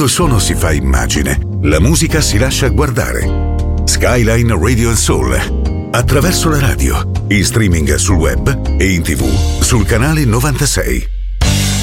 Col suono si fa immagine, la musica si lascia guardare. Skyline Radio Soul, attraverso la radio, in streaming sul web e in TV sul canale 96.